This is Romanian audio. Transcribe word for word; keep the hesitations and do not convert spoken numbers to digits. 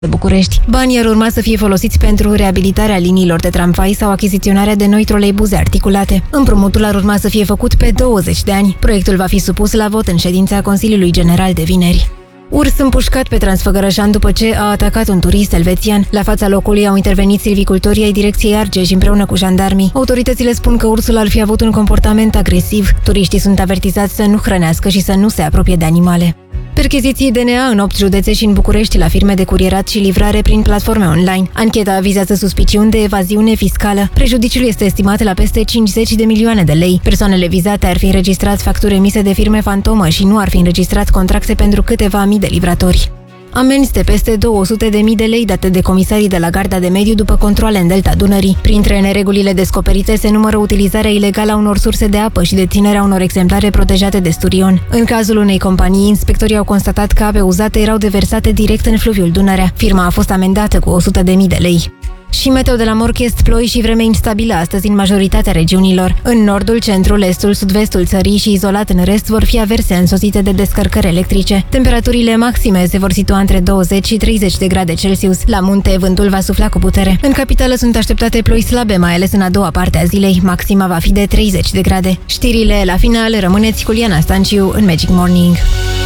de București. Banii ar urma să fie folosiți pentru reabilitarea liniilor de tramvai sau achiziționarea de noi troleibuze articulate. Împrumutul ar urma să fie făcut pe douăzeci de ani. Proiectul va fi supus la vot în ședința Consiliului General de vineri. Urs împușcat pe Transfăgărășan după ce a atacat un turist elvețian. La fața locului au intervenit silvicultorii ai Direcției Argeș împreună cu jandarmii. Autoritățile spun că ursul ar fi avut un comportament agresiv. Turiștii sunt avertizați să nu hrănească și să nu se apropie de animale. Percheziții D N A în opt județe și în București la firme de curierat și livrare prin platforme online. Ancheta vizează suspiciuni de evaziune fiscală. Prejudiciul este estimat la peste cincizeci de milioane de lei. Persoanele vizate ar fi înregistrat facturi emise de firme fantomă și nu ar fi înregistrat contracte pentru câteva mii de livratori. Amenzi de peste două sute de mii de lei date de comisarii de la Garda de Mediu după controale în Delta Dunării. Printre neregulile descoperite se numără utilizarea ilegală a unor surse de apă și deținerea unor exemplare protejate de sturion. În cazul unei companii, inspectorii au constatat că ape uzate erau deversate direct în fluviul Dunărea. Firma a fost amendată cu o sută de mii de lei. Și meteo de la Morchest, ploi și vreme instabilă astăzi în majoritatea regiunilor. În nordul, centrul, estul, sud-vestul țării și izolat în rest vor fi averse însoțite de descărcări electrice. Temperaturile maxime se vor situa între douăzeci și treizeci de grade Celsius. La munte, vântul va sufla cu putere. În capitală sunt așteptate ploi slabe, mai ales în a doua parte a zilei. Maxima va fi de treizeci de grade. Știrile la final, rămâneți cu Liana Stanciu în Magic Morning.